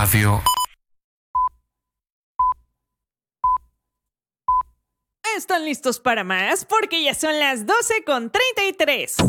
Radio. ¿Están listos para más? Porque ya son las 12:33.